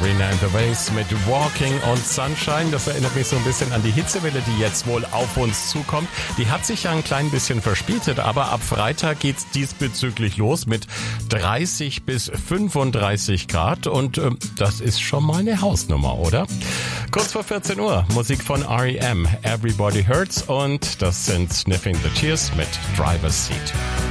Serena and the Waves mit Walking on Sunshine. Das erinnert mich so ein bisschen an die Hitzewelle, die jetzt wohl auf uns zukommt. Die hat sich ja ein klein bisschen verspätet, aber ab Freitag geht's diesbezüglich los mit 30 bis 35 Grad und das ist schon mal eine Hausnummer, oder? Kurz vor 14 Uhr, Musik von R.E.M., Everybody Hurts und das sind Sniffing the Tears mit Driver's Seat.